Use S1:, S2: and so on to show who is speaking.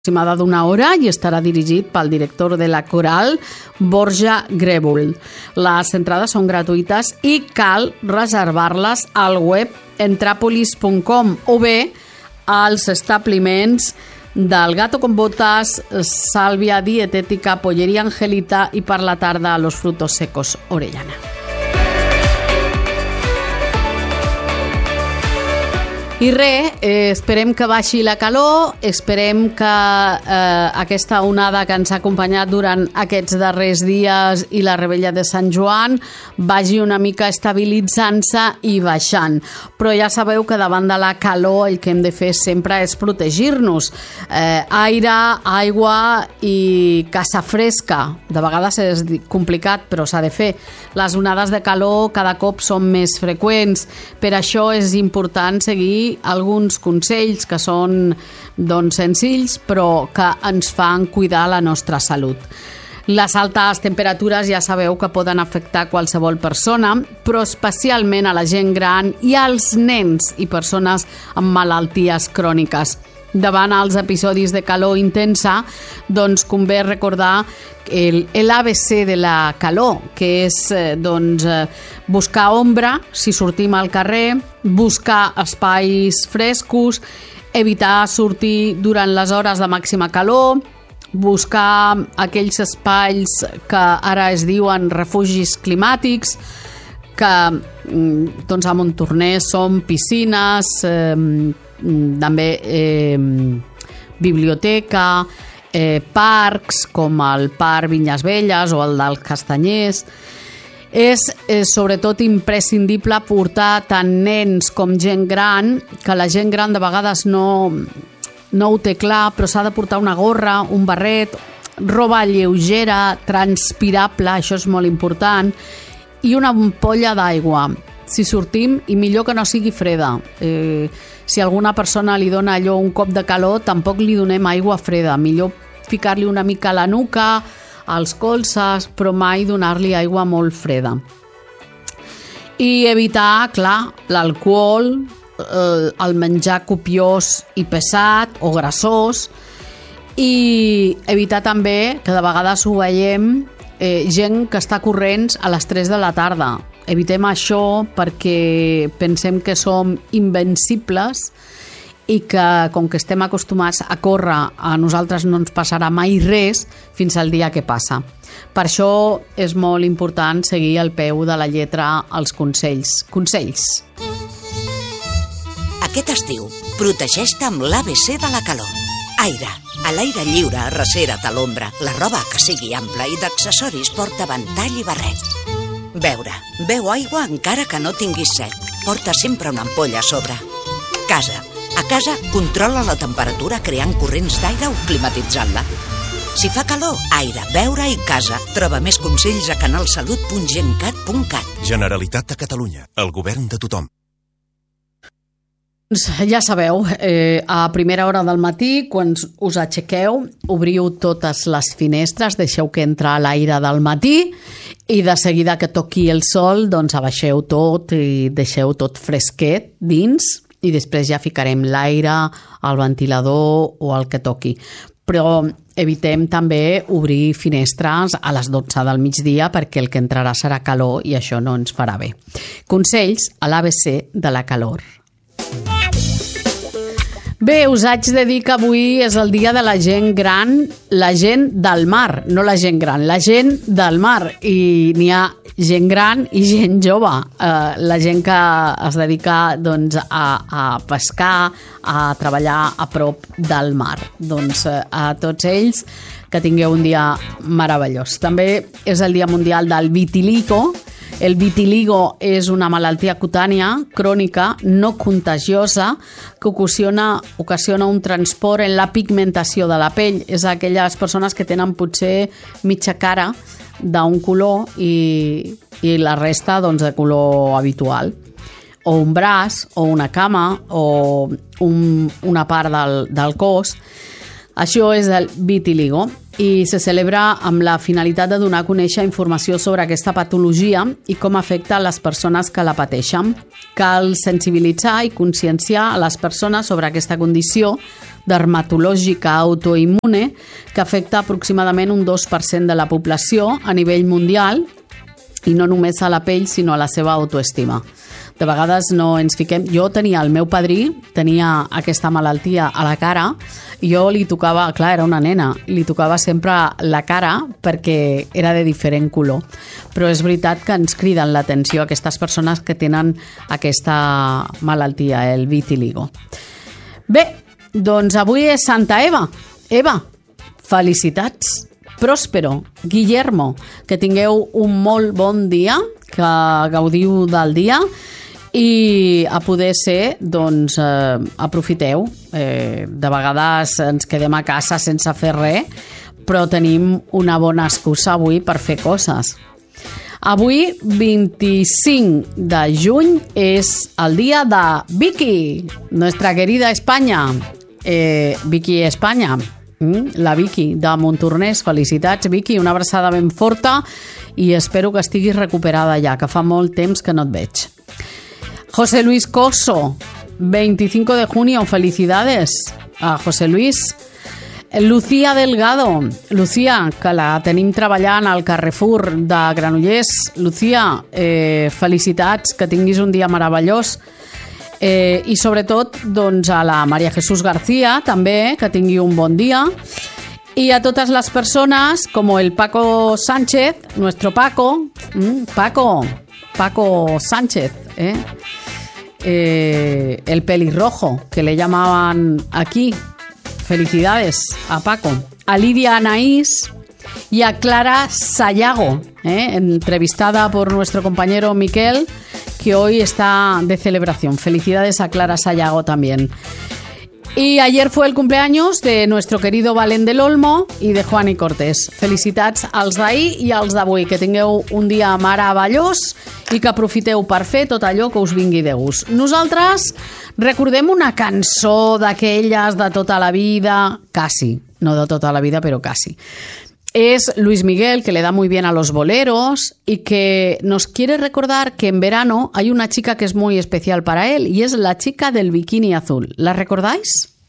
S1: aproximada d'una hora i estarà dirigit pel director de la coral, Borja Grèvol. Les entrades són gratuïtes i cal reservar-les al web entrapolis.com o bé als establiments del Gato con Botas, Sàlvia Dietética, Polleria Angelita i per la tarda a Los Frutos Secos Orellana. I res, esperem que baixi la calor, esperem que aquesta onada que ens ha acompanyat durant aquests darrers dies i la rebella de Sant Joan vagi una mica estabilitzant-se i baixant. Però ja sabeu que davant de la calor el que hem de fer sempre és protegir-nos. Aire, aigua i casa fresca. De vegades és complicat, però s'ha de fer. Les onades de calor cada cop són més freqüents. Per això és important seguir alguns consells que són senzills però que ens fan cuidar la nostra salut. Les altes temperatures ja sabeu que poden afectar qualsevol persona, però especialment a la gent gran i als nens i persones amb malalties cròniques. Davant els episodis de calor intensa, convé recordar l'ABC de la calor, que és buscar ombra si sortim al carrer, buscar espais frescos, evitar sortir durant les hores de màxima calor, buscar aquells espais que ara es diuen refugis climàtics, que a Montornès són piscines, també biblioteca, parcs com el Parc Vinyes Velles o el dels Castanyers. És sobretot imprescindible portar tant nens com gent gran, que la gent gran de vegades no ho té clar, però s'ha de portar una gorra, un barret, roba lleugera, transpirable, això és molt important, i una ampolla d'aigua si sortim, i millor que no sigui freda. Si a alguna persona li dona allò un cop de calor, tampoc li donem aigua freda, millor ficar-li una mica a la nuca, als colzes, però mai donar-li aigua molt freda. I evitar, clar, l'alcohol, el menjar copiós i pesat o grassós, i evitar també, que de vegades ho veiem, gent que està corrents a les 3 de la tarda. Evitem això perquè pensem que som invencibles i que, com que estem acostumats a córrer, a nosaltres no ens passarà mai res fins al dia que passa. Per això és molt important seguir al peu de la lletra els consells.
S2: Aquest estiu, protegeix-te amb l'ABC de la calor. Aire. A l'aire lliure, recera't a l'ombra. La roba que sigui ampla i d'accessoris porta ventall i barret. Beure. Beu aigua encara que no tinguis set. Porta sempre una ampolla a sobre. Casa. A casa, controla la temperatura creant corrents d'aire o climatitzant-la. Si fa calor, aire, beure i casa. Troba més consells a canalsalut.gencat.cat.
S3: Generalitat de Catalunya. El govern de tothom.
S1: Ja sabeu, a primera hora del matí, quan us aixequeu, obriu totes les finestres, deixeu que entra l'aire del matí i de seguida que toqui el sol, abaixeu tot i deixeu tot fresquet dins i després ja ficarem l'aire, el ventilador o el que toqui. Però evitem també obrir finestres a les 12 del migdia perquè el que entrarà serà calor i això no ens farà bé. Consells a l'ABC de la calor. Bé, us haig de dir que avui és el dia de la gent gran, la gent del mar, no la gent gran, la gent del mar. I n'hi ha gent gran i gent jove. La gent que es dedica a pescar, a treballar a prop del mar. A tots ells que tingueu un dia meravellós. També és el Dia Mundial del Vitiligo. El vitiligo és una malaltia cutània crònica no contagiosa que ocasiona un transport en la pigmentació de la pell. És aquelles persones que tenen potser mitja cara d'un color i la resta de color habitual. O un braç, o una cama, o una part del cos. Això és el vitiligo i se celebra amb la finalitat de donar a conèixer informació sobre aquesta patologia i com afecta a les persones que la pateixen. Cal sensibilitzar i conscienciar a les persones sobre aquesta condició dermatològica autoimmune que afecta aproximadament un 2% de la població a nivell mundial, i no només a la pell, sinó a la seva autoestima. De vegades no ens fiquem... Jo tenia, el meu padrí tenia aquesta malaltia a la cara, i jo li tocava, clar, era una nena, li tocava sempre la cara perquè era de diferent color. Però és veritat que ens criden l'atenció aquestes persones que tenen aquesta malaltia, el vitiligo. Bé, doncs avui és Santa Eva. Eva, felicitats! Pròspero, Guillermo, que tingueu un molt bon dia, que gaudiu del dia i a poder ser, doncs, aprofiteu. De vegades ens quedem a casa sense fer res, però tenim una bona excusa avui per fer coses. Avui, 25 de juny, és el dia de Vicky, nuestra querida Espanya. Vicky Espanya. La Vicky de Montornès. Felicitats, Vicky, una abraçada ben forta i espero que estiguis recuperada ja, que fa molt temps que no et veig. José Luis Coso, 25 de junio, felicidades a José Luis. Lucía Delgado, Lucía, que la tenim treballant al Carrefour de Granollers. Lucía, felicitats, que tinguis un dia meravellós. I sobretot doncs, a la María Jesús García també, que tingui un bon dia, i a totes les persones com el Paco Sánchez, nuestro Paco, Paco Sánchez, el pelirrojo que le llamaban aquí. Felicidades a Paco, a Lidia Anaís y a Clara Sayago, entrevistada por nuestro compañero Miquel, que hoy está de celebración. Felicidades a Clara Sayago también. Y ayer fue el cumpleaños de nuestro querido Valent del Olmo i de Juani Cortés. Felicitats als d'ahir i als d'avui. Que tingueu un dia meravellós i que aprofiteu per fer tot allò que us vingui de gust. Nosaltres recordem una cançó d'aquelles de tota la vida, quasi, no de tota la vida, però quasi. Es Luis Miguel, que le da muy bien a los boleros y que nos quiere recordar que en verano hay una chica que es muy especial para él y es la chica del bikini azul. ¿La recordáis?